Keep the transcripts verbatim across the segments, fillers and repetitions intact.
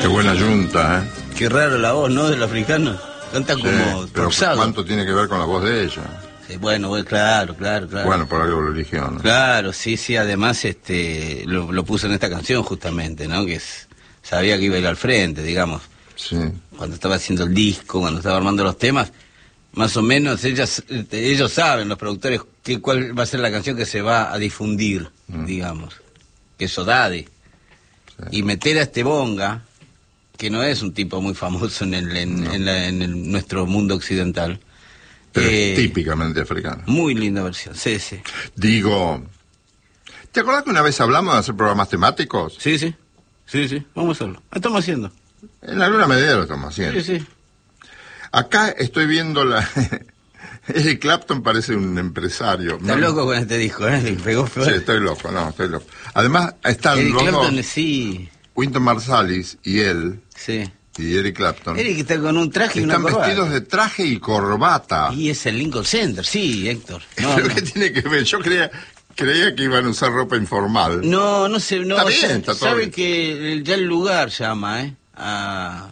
Qué buena yunta, ¿eh? Qué raro la voz, ¿no? Del africano. Canta Sí, como pero forzado. ¿cuánto tiene que ver con la voz de ella? Sí, bueno, bueno, claro, claro, claro. Bueno, por algo lo eligió, ¿no? Claro, sí, sí, además este lo, lo puso en esta canción justamente, ¿no? Que es, sabía que iba a ir al frente, digamos. Sí. Cuando estaba haciendo el disco, cuando estaba armando los temas, más o menos ellas, ellos saben, los productores, que, cuál va a ser la canción que se va a difundir, mm. digamos. Que eso Daddy. Sí. Y meter a este Bonga, que no es un tipo muy famoso en, el, en, no. en, la, en el, nuestro mundo occidental. Pero eh, es típicamente africano. Muy linda versión, sí, sí. Digo, ¿te acordás que una vez hablamos de hacer programas temáticos? Sí, sí, sí, sí, vamos a hacerlo. Lo estamos haciendo. En alguna medida lo estamos haciendo. Sí, sí. Acá estoy viendo la... Eric Clapton parece un empresario. Está ¿no? loco con este disco, ¿eh? Le pegó sí, estoy loco, no, estoy loco. Además, están Eric los Clapton, dos, sí. Wynton Marsalis y él, sí. y Eric Clapton. Eric está con un traje y una corbata. Están vestidos de traje y corbata. Y es el Lincoln Center, sí, Héctor. No, ¿Pero no. qué tiene que ver? Yo creía... Creía que iban a usar ropa informal. No, no sé, no. Está bien, sabe, está todo sabe bien. que ya el lugar llama, ¿eh? A...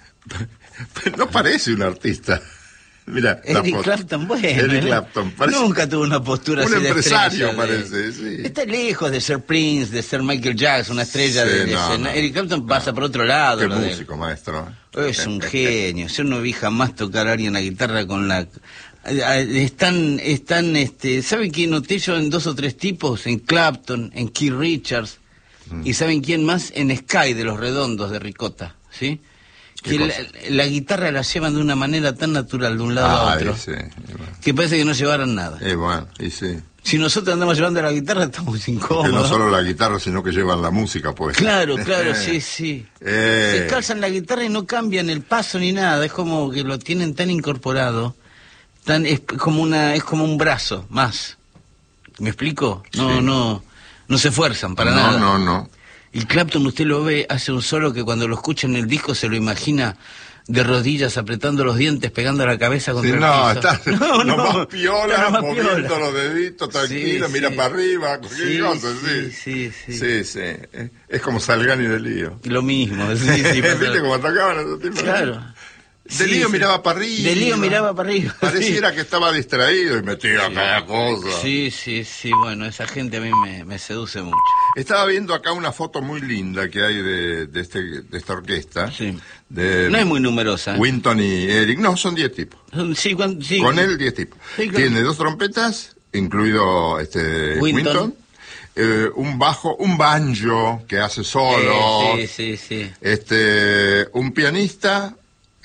No parece un artista. Mira, Eric Clapton, bueno. Eric Clapton, parece... Nunca tuvo una postura un así de empresario, estrella, parece, de... sí. Está lejos de ser Prince, de ser Michael Jackson, una estrella sí, de, de no, escena. no, Eric Clapton no. pasa por otro lado. Qué lo músico, de... maestro. Es un genio. Yo no vi jamás tocar a alguien la guitarra con la... Están, están, este, ¿saben quién noté yo en dos o tres tipos? En Clapton, en Keith Richards, mm. y ¿saben quién más? En Sky, de Los Redondos, de Ricota, ¿sí? Que la, la guitarra la llevan de una manera tan natural de un lado ah, a otro, sí, bueno. que parece que no llevaran nada. Eh, bueno, y sí. Si nosotros andamos llevando la guitarra, estamos incómodos. Que no solo la guitarra, sino que llevan la música, pues. Claro, claro, sí, sí. Eh. Se calzan la guitarra y no cambian el paso ni nada, es como que lo tienen tan incorporado. Tan, es como una es como un brazo más. ¿Me explico? No, sí. no, no se esfuerzan para no, nada. No, no, no. Y Clapton, usted lo ve, hace un solo que cuando lo escucha en el disco se lo imagina de rodillas, apretando los dientes, pegando la cabeza contra sí, el no, piso. Está, no, no, más piola, no, más moviendo piola. los deditos, tranquilo, sí, mira sí. para arriba, cualquier sí, cosa, sí. Sí, sí, sí. sí, sí. Es como Salgani de Lío. Lo mismo, sí, sí. ¿Viste cómo atacaban a esos tipos? Claro. De sí, Lío sí. miraba para arriba. De Lío miraba para arriba. Pareciera sí. que estaba distraído y metía sí. cada cosa. Sí, sí, sí, bueno, esa gente a mí me, me seduce mucho. Estaba viendo acá una foto muy linda que hay de, de, este, de esta orquesta. Sí. De no es muy numerosa. Wynton y Eric. No, son diez tipos. Sí, cuando, sí. Con él diez tipos. Sí, claro. Tiene dos trompetas, incluido este Wynton. Wynton. Eh, un bajo, un banjo que hace solos. Sí, sí, sí. Este, un pianista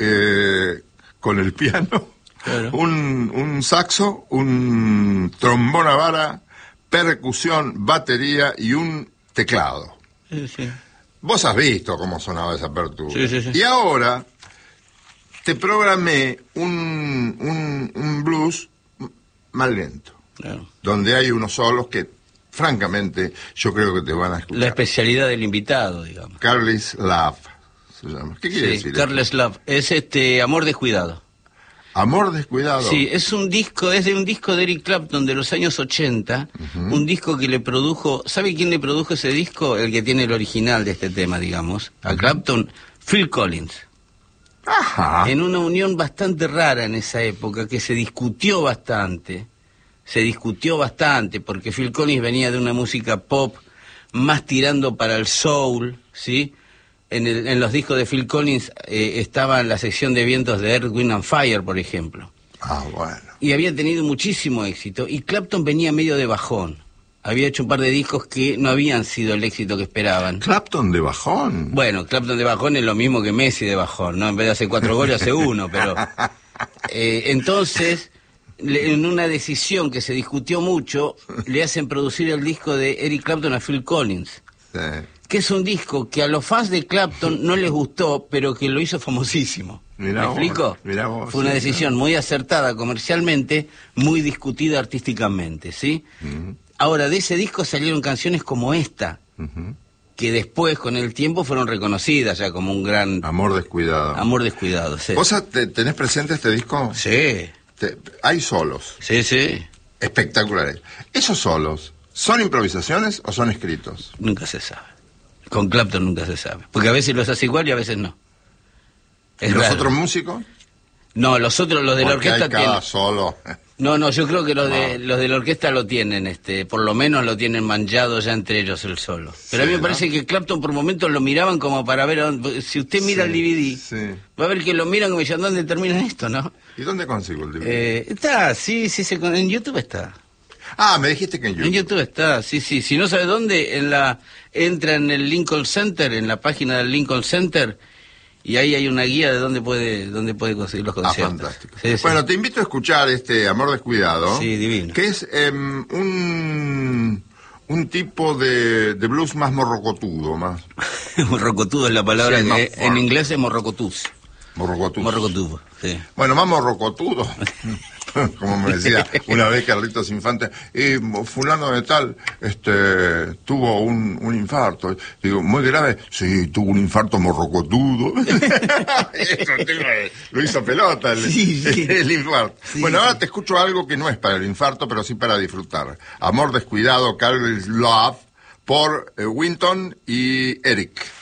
eh, con el piano. Claro. Un, un saxo, un trombón a vara, percusión, batería y un teclado. Sí, sí. Vos has visto cómo sonaba esa apertura. Sí, sí, sí. Y ahora te programé un, un, un blues más lento. Claro. Donde hay unos solos que, francamente, yo creo que te van a escuchar. La especialidad del invitado, digamos. Careless Love se llama. ¿Qué quiere sí, decir? Careless Love. Es este Amor Descuidado. Amor Descuidado. Sí, es un disco, es de un disco de Eric Clapton de los años ochenta, uh-huh. un disco que le produjo, ¿sabe quién le produjo ese disco? El que tiene el original de este tema, digamos, a uh-huh. Clapton, Phil Collins. Ajá. En una unión bastante rara en esa época, que se discutió bastante, se discutió bastante, porque Phil Collins venía de una música pop más tirando para el soul, ¿sí? En, el, en los discos de Phil Collins eh, estaba en la sección de vientos de Earth, Wind and Fire, por ejemplo. Ah, bueno. Y había tenido muchísimo éxito. Y Clapton venía medio de bajón. Había hecho un par de discos que no habían sido el éxito que esperaban. ¿Clapton de bajón? Bueno, Clapton de bajón es lo mismo que Messi de bajón, ¿no? En vez de hacer cuatro goles, hace uno, pero... Eh, entonces, le, en una decisión que se discutió mucho, le hacen producir el disco de Eric Clapton a Phil Collins. Sí. Que es un disco que a los fans de Clapton no les gustó, pero que lo hizo famosísimo. Mirá ¿Me vos, explico? mirá vos, Fue una sí, decisión claro. muy acertada comercialmente, muy discutida artísticamente, ¿sí? Uh-huh. Ahora, de ese disco salieron canciones como esta, uh-huh. que después, con el tiempo, fueron reconocidas ya como un gran... Amor Descuidado. Amor Descuidado, sí. ¿Vos te, tenés presente este disco? Sí. Te, hay solos. Sí, sí. Espectaculares. ¿Esos solos son improvisaciones o son escritos? Nunca se sabe. Con Clapton nunca se sabe. Porque a veces los hace igual y a veces no. ¿Y los otros músicos? No, los otros, los de la orquesta hay cada tienen... solo. No, no, yo creo que los de No. los de la orquesta lo tienen, este, por lo menos lo tienen manchado ya entre ellos el solo. Pero Sí, a mí me ¿no? parece que Clapton por momentos lo miraban como para ver, a dónde- si usted mira Sí, el D V D, sí. va a ver que lo miran como diciendo, ¿dónde termina esto, no? ¿Y dónde consigo el D V D? Eh, está, sí, sí, se, con- en YouTube está. Ah, me dijiste que en YouTube. En YouTube está, sí, sí. Si no sabe dónde, en la entra en el Lincoln Center, en la página del Lincoln Center, y ahí hay una guía de dónde puede dónde puede conseguir los Ah, conciertos. fantástico. Sí, sí. Bueno, te invito a escuchar este Amor Descuidado. Sí, divino. Que es em, un, un tipo de, de blues más morrocotudo, más Morrocotudo es la palabra Sí, que más en fuerte. inglés es morrocotus. morrocotudo. Morrocotudo, sí. Bueno, más morrocotudo. Como me decía una vez Carlitos Infante, y fulano de tal este tuvo un, un infarto. Digo, muy grave. Sí, tuvo un infarto morrocotudo. Eso, lo hizo pelota el, Sí, sí. el infarto. Sí, bueno, sí. ahora te escucho algo que no es para el infarto, pero sí para disfrutar. Amor Descuidado, Carlos Love, por eh, Winton y Eric.